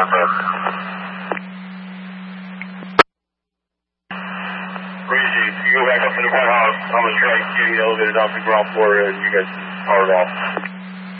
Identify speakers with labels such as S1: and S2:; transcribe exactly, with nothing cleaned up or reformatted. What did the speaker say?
S1: Appreciate it. You go back up to the penthouse. I'm going to try to get the elevator down to the ground floor and you guys power it off.